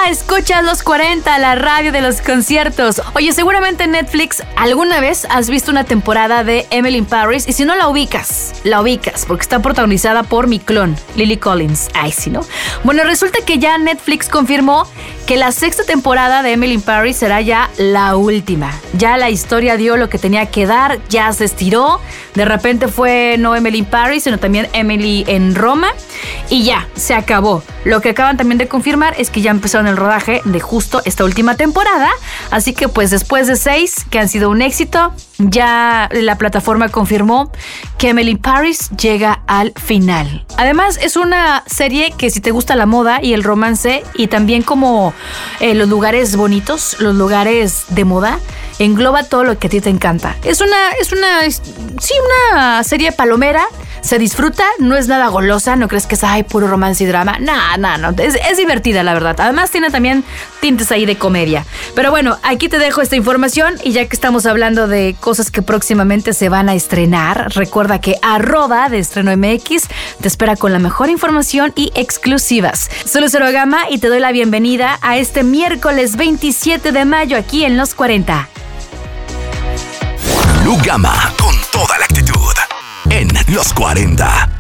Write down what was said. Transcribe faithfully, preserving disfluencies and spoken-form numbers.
Escuchas Los cuarenta, la radio de los conciertos. Oye, seguramente en Netflix alguna vez has visto una temporada de Emily in Paris, y si no la ubicas, la ubicas porque está protagonizada por mi clon, Lily Collins. Ay, sí, ¿no? Bueno, resulta que ya Netflix confirmó que la sexta temporada de Emily in Paris será ya la última. Ya la historia dio lo que tenía que dar, ya se estiró. De repente fue no Emily in Paris, sino también Emily en Roma. Y ya, se acabó. Lo que acaban también de confirmar es que ya empezaron el rodaje de justo esta última temporada. Así que pues después de seis, que han sido un éxito, ya la plataforma confirmó que Emily in Paris llega al final. Además, es una serie que si te gusta la moda y el romance y también como eh, los lugares bonitos, los lugares de moda, engloba todo lo que a ti te encanta. Es una, es una, es, sí, una serie palomera. Se disfruta, no es nada golosa, no crees que es ay, puro romance y drama. No, no, no, es, es divertida la verdad. Además tiene también tintes ahí de comedia. Pero bueno, aquí te dejo esta información y ya que estamos hablando de cosas que próximamente se van a estrenar, recuerda que arroba de Estreno M X te espera con la mejor información y exclusivas. Soy Lucero Gama y te doy la bienvenida a este miércoles veintisiete de mayo aquí en Los cuarenta. Lu Gama con toda la actitud en Los cuarenta.